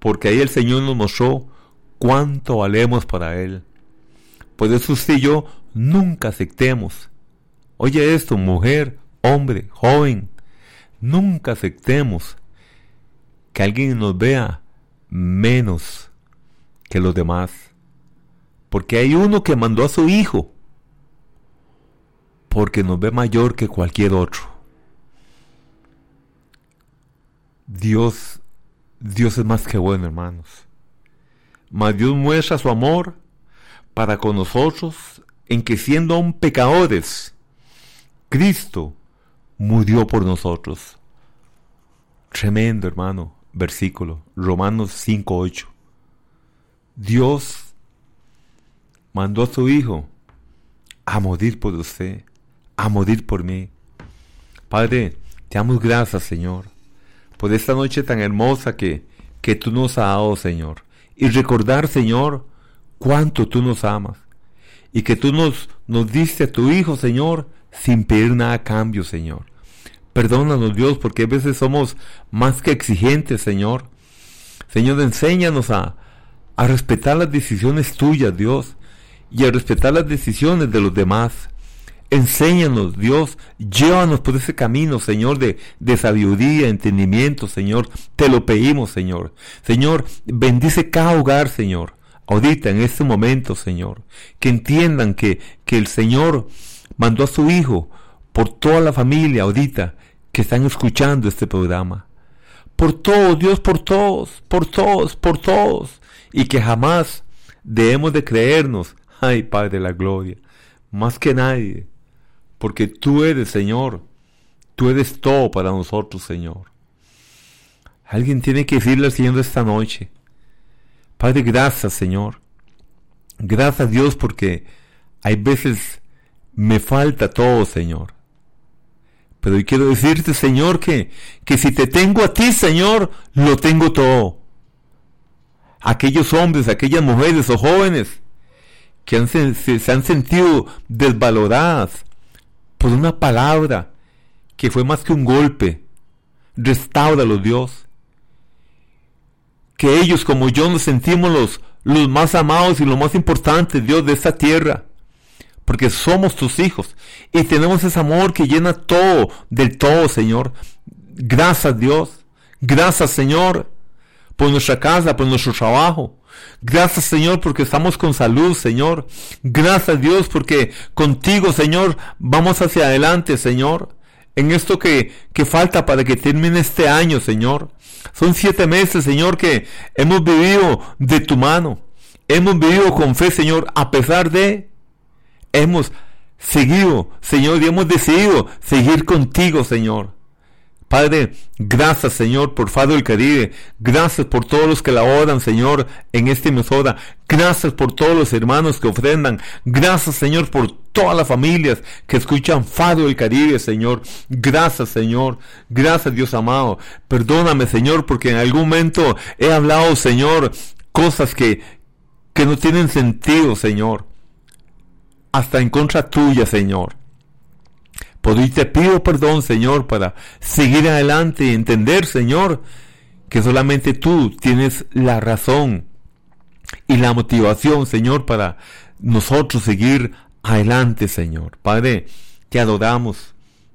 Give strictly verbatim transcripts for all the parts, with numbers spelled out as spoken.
porque ahí el Señor nos mostró cuánto valemos para Él. Por eso usted y yo nunca aceptemos, oye esto, mujer, hombre, joven, nunca aceptemos que alguien nos vea menos que los demás, porque hay uno que mandó a su hijo, porque nos ve mayor que cualquier otro. Dios, Dios es más que bueno, hermanos. Mas Dios muestra su amor para con nosotros en que siendo aún pecadores, Cristo murió por nosotros. Tremendo, hermano, versículo, Romanos cinco ocho. Dios mandó a su Hijo a morir por usted, a morir por mí. Padre, te damos gracias, Señor, por esta noche tan hermosa que, que tú nos has dado, Señor. Y recordar, Señor, cuánto tú nos amas. Y que tú nos, nos diste a tu Hijo, Señor, sin pedir nada a cambio, Señor. Perdónanos, Dios, porque a veces somos más que exigentes, Señor. Señor, enséñanos a, a respetar las decisiones tuyas, Dios, y a respetar las decisiones de los demás. Enséñanos, Dios, llévanos por ese camino, Señor, de, de sabiduría, entendimiento, Señor. Te lo pedimos, Señor. Señor, bendice cada hogar, Señor. Ahorita, en este momento, Señor. Que entiendan que, que el Señor mandó a su Hijo por toda la familia, ahorita, que están escuchando este programa. Por todos, Dios, por todos, por todos, por todos. Y que jamás debemos de creernos, ay, Padre de la gloria, más que nadie. Porque tú eres, Señor, tú eres todo para nosotros, Señor. Alguien tiene que decirle al Señor esta noche, Padre, gracias, Señor. Gracias, Dios, porque hay veces me falta todo, Señor. Pero hoy quiero decirte, Señor, que, que si te tengo a ti, Señor, lo tengo todo. Aquellos hombres, aquellas mujeres o jóvenes que han, se, se han sentido desvaloradas por una palabra que fue más que un golpe, restáuralos, Dios. Que ellos, como yo, nos sentimos los, los más amados y los más importantes, Dios, de esta tierra. Porque somos tus hijos y tenemos ese amor que llena todo, del todo, Señor. Gracias, Dios. Gracias, Señor, por nuestra casa, por nuestro trabajo. Gracias, Señor, porque estamos con salud, Señor. Gracias, Dios, porque contigo, Señor, vamos hacia adelante, Señor. En esto que, que falta para que termine este año, Señor. Son siete meses, Señor, que hemos vivido de tu mano. Hemos vivido con fe, Señor, a pesar de... Hemos seguido, Señor, y hemos decidido seguir contigo, Señor. Padre, gracias, Señor, por Faro del Caribe. Gracias por todos los que laboran, Señor, en esta emisora. Gracias por todos los hermanos que ofrendan. Gracias, Señor, por todas las familias que escuchan Faro del Caribe, Señor. Gracias, Señor. Gracias, Dios amado. Perdóname, Señor, porque en algún momento he hablado, Señor, cosas que, que no tienen sentido, Señor. Hasta en contra tuya, Señor. Por hoy te pido perdón, Señor, para seguir adelante y entender, Señor, que solamente tú tienes la razón y la motivación, Señor, para nosotros seguir adelante, Señor. Padre, te adoramos.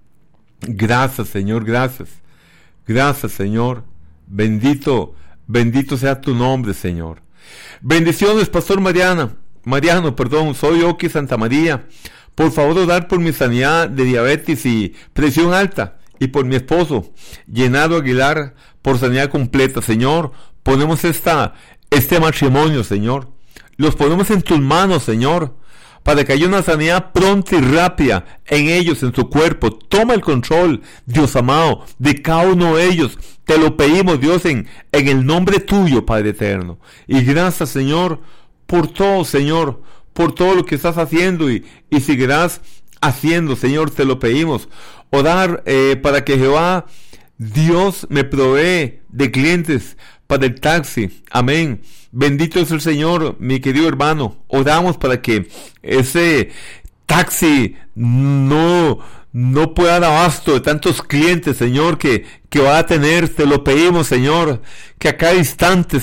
Gracias, Señor, gracias. Gracias, Señor. Bendito, bendito sea tu nombre, Señor. Bendiciones, Pastor Mariana. Mariano, perdón, soy Oki Santa María. Por favor, orar por mi sanidad de diabetes y presión alta, y por mi esposo, Llenado Aguilar, por sanidad completa. Señor, ponemos esta, este matrimonio, Señor. Los ponemos en tus manos, Señor, para que haya una sanidad pronta y rápida en ellos, en su cuerpo. Toma el control, Dios amado, de cada uno de ellos. Te lo pedimos, Dios, en, en el nombre tuyo, Padre eterno. Y gracias, Señor, por todo, Señor, por todo lo que estás haciendo y, y seguirás haciendo, Señor, te lo pedimos. Orar eh, para que Jehová, Dios, me provee de clientes para el taxi. Amén. Bendito es el Señor, mi querido hermano. Oramos para que ese taxi no, no pueda dar abasto de tantos clientes, Señor, que, que va a tener. Te lo pedimos, Señor, que a cada instante,